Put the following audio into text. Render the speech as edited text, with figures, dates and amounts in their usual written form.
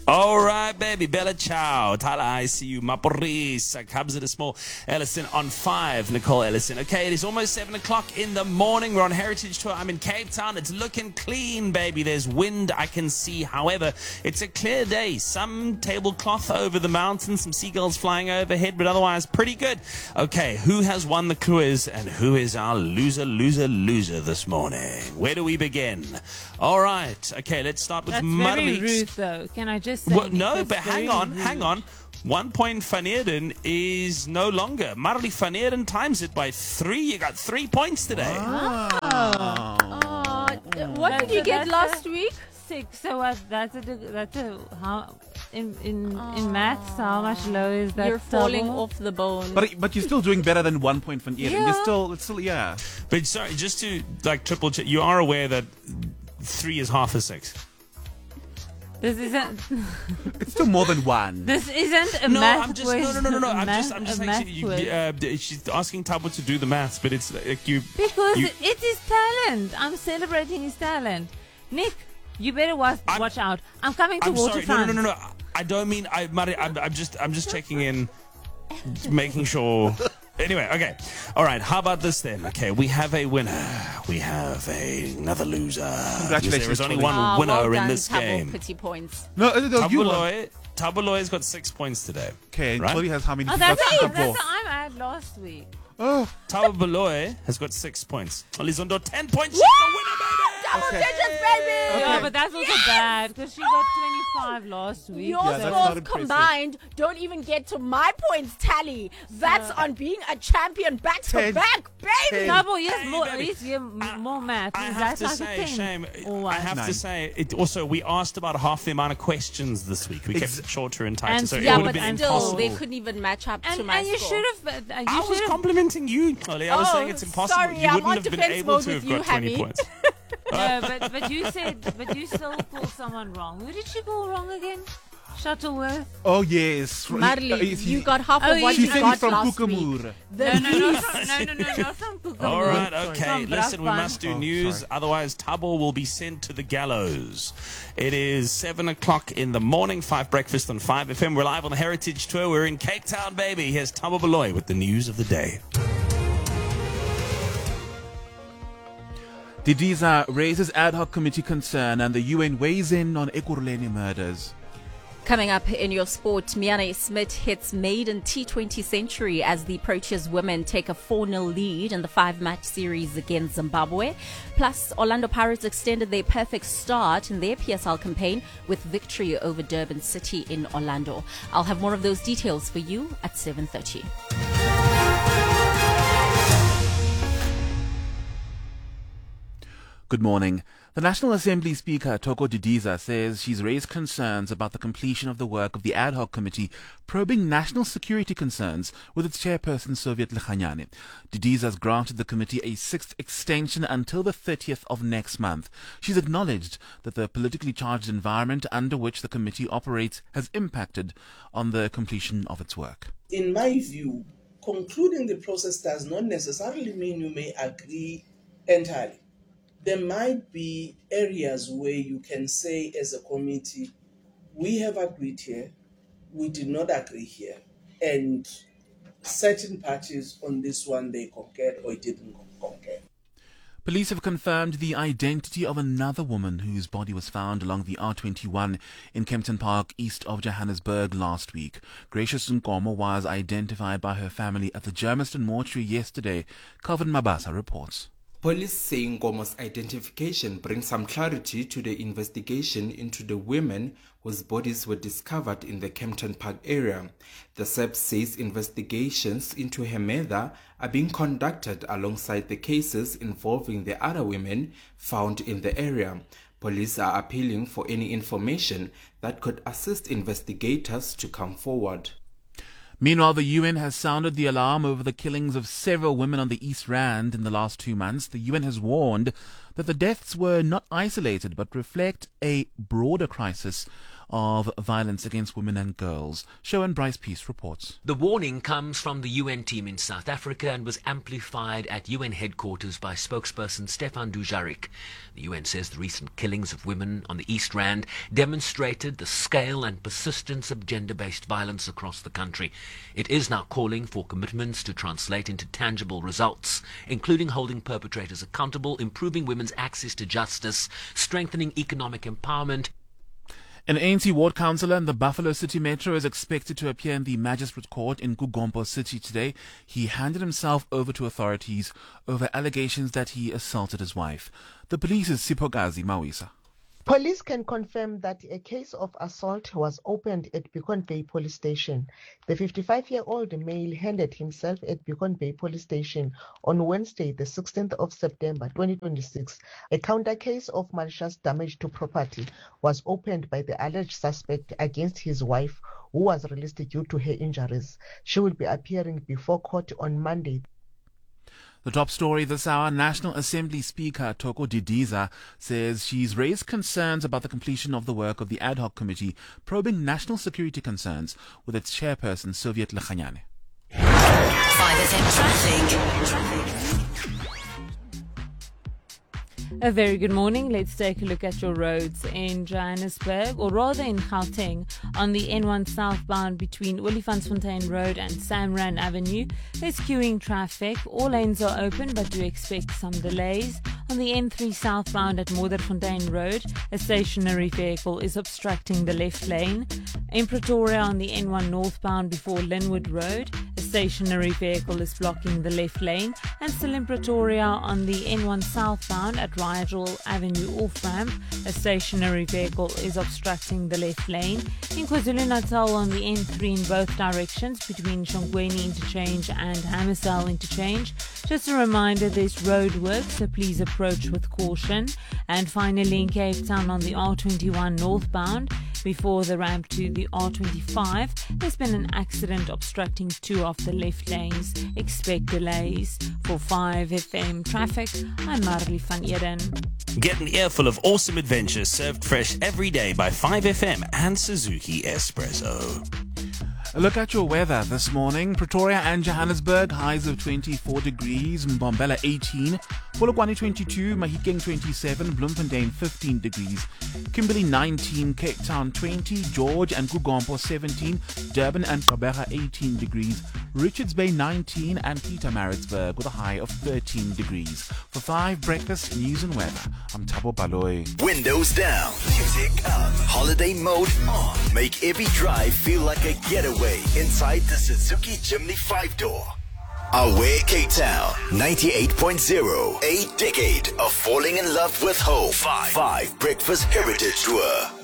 All right, baby. Bella Ciao. Tala ICU. Maporisa. Cubs at a small. Ellison on 5. Nicole Ellison. Okay, it is almost 7 o'clock in the morning. We're on Heritage Tour. I'm in Cape Town. It's looking clean, baby. There's wind I can see. However, it's a clear day. Some tablecloth over the mountains, some seagulls flying overhead, but otherwise pretty good. Okay, who has won the quiz and who is our loser this morning? Where do we begin? All right. Okay, let's start with That's Marlies. very rude, though. Can I just say? Well, no, that's but hang very on. rude. 1 point Van Eerden is no longer. Marley Van Eerden times it by 3. You got 3 points today. What did you get last week? 6. So what? That's a how in maths? How much low is that? You're falling double? off the bone. But you're still doing better than 1 point from Eden. Yeah. It's still, yeah. But sorry, just to triple check, you are aware that 3 is half a 6. This isn't. It's still more than 1. This isn't a No, math I'm just quiz. no. I'm Math- just a saying math she's asking Tabo to do the maths, but it's like you. Because you- it is talent. I'm celebrating his talent. Nick, you better watch out. I'm coming to I'm sorry. Waterfront. No. I don't mean Mari, I'm just checking in, making sure. Anyway, okay. All right, how about this then? Okay, we have a winner. We have another loser. Congratulations, There is only Tolly. one winner well in done, this Tabo, game. Pity points. No, you won. Tabaloy's got 6 points today. Okay, and Right? Chloe has how many? Oh, that's She's got it. That's four. what I'm at last week. Oh, Tabaloy has got 6 points. Olizondo 10 points. She's the winner, baby! Double Okay. digits, baby! Yeah, but that's also bad because she got 25 last week. Your Yeah, that's not scores impressive. combined don't even get to my points tally. That's on being a champion back to 10. back, baby. 10. Double, yes, Hey, more, baby. yes, yeah, more math. I Is have that to like say, a 10? Shame, Or I what? have to 9. say, it also, we asked about half the amount of questions this week. We kept it shorter and tighter, And- so it Yeah, would but have been still, impossible. they couldn't even match up to my And you score. should have. I was complimenting you, Chloe. I was saying it's impossible. Sorry, you I'm wouldn't on have been defense able mode to with have you, got 20 Hammy. points. No, but you still pulled someone wrong. Who did she pull wrong again? Shuttleworth. oh yes. Marley, you got half Oh, of what She you said got he's from last week. Kukamura. Not from Kukamura. All right, okay. From Listen, we Brakpan. must do Oh, news. sorry. Otherwise, Tabo will be sent to the gallows. It is 7 o'clock in the morning. 5 Breakfast on 5 FM. We're live on the Heritage Tour. We're in Cape Town, baby. Here's Tabo Baloy with the news of the day. Didiza raises ad hoc committee concern and the UN weighs in on Ekurhuleni murders. Coming up in your sport, Miane Smith hits maiden T20 century as the Proteas women take a 4-0 lead in the 5-match series against Zimbabwe. Plus, Orlando Pirates extended their perfect start in their PSL campaign with victory over Durban City in Orlando. I'll have more of those details for you at 7:30. Good morning. The National Assembly Speaker, Toko Didiza, says she's raised concerns about the completion of the work of the ad hoc committee probing national security concerns with its chairperson, Soviet Lechanyane. Didiza has granted the committee a 6th extension until the 30th of next month. She's acknowledged that the politically charged environment under which the committee operates has impacted on the completion of its work. In my view, concluding the process does not necessarily mean you may agree entirely. There might be areas where you can say as a committee, we have agreed here, we did not agree here, and certain parties on this one, they concurred or didn't concur. Police have confirmed the identity of another woman whose body was found along the R21 in Kempton Park, east of Johannesburg last week. Gracious Nkomo was identified by her family at the Germiston mortuary yesterday. Calvin Mabasa reports. Police say Nkomo's identification brings some clarity to the investigation into the women whose bodies were discovered in the Kempton Park area. The SEP says investigations into her murder are being conducted alongside the cases involving the other women found in the area. Police are appealing for any information that could assist investigators to come forward. Meanwhile, the UN has sounded the alarm over the killings of several women on the East Rand in the last 2 months. The UN has warned that the deaths were not isolated but reflect a broader crisis of violence against women and girls. Sharon Bryce Peace reports. The warning comes from the UN team in South Africa and was amplified at UN headquarters by spokesperson Stefan Dujarric. The UN says the recent killings of women on the East Rand demonstrated the scale and persistence of gender-based violence across the country. It is now calling for commitments to translate into tangible results, including holding perpetrators accountable, improving women's access to justice, strengthening economic empowerment. An ANC ward councillor in the Buffalo City Metro is expected to appear in the Magistrate Court in Gugompo City today. He handed himself over to authorities over allegations that he assaulted his wife. The police's Sipogazi Mawisa. Police can confirm that a case of assault was opened at Beacon Bay Police Station. The 55-year-old male handed himself at Beacon Bay Police Station on Wednesday, the 16th of September 2026. A counter case of malicious damage to property was opened by the alleged suspect against his wife, who was released due to her injuries. She will be appearing before court on Monday. The top story this hour, National Assembly Speaker Thoko Didiza says she's raised concerns about the completion of the work of the ad hoc committee probing national security concerns with its chairperson, Soviet Lekhanyane. 5FM Traffic. A very good morning. Let's take a look at your roads in Johannesburg, or rather in Gauteng, on the N1 southbound between Olifantsfontein Road and Samran Avenue. There's queuing traffic. All lanes are open, but do expect some delays. On the N3 southbound at Modderfontein Road, a stationary vehicle is obstructing the left lane. In Pretoria on the N1 northbound before Linwood Road, a stationary vehicle is blocking the left lane. And still in Pretoria on the N1 southbound at Rigel Avenue off-ramp, a stationary vehicle is obstructing the left lane. In KwaZulu-Natal on the N3 in both directions between Shongweni Interchange and Hammersdale Interchange. Just a reminder, there's road work, so please approach with caution. And finally in Cape Town on the R21 northbound, before the ramp to the R25, there's been an accident obstructing two of the left lanes. Expect delays. For 5FM Traffic, I'm Marley van Eden. Get an earful of awesome adventures served fresh every day by 5FM and Suzuki Espresso. A look at your weather this morning. Pretoria and Johannesburg, highs of 24 degrees, Mbombela 18, Polokwane 22, Mahikeng 27, Bloemfontein 15 degrees, Kimberley 19, Cape Town 20, George and Gugompo 17, Durban and Gqeberha 18 degrees, Richards Bay 19 and Pietermaritzburg with a high of 13 degrees. For 5 Breakfast News and Weather, I'm Thabo Baloyi. Windows down, music up, holiday mode on. Make every drive feel like a getaway inside the Suzuki Jimny 5-door. Aware Cape Town 98.0, a decade of falling in love with home. 5 Breakfast Heritage Tour.